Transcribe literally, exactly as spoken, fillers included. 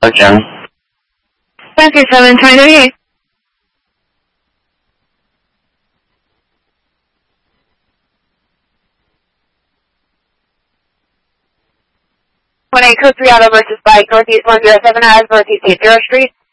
John. five three seven, twenty thirty-eight. one eight Code three Auto versus Bike, Northeast one zero seven Ave, Northeast eight zero Street.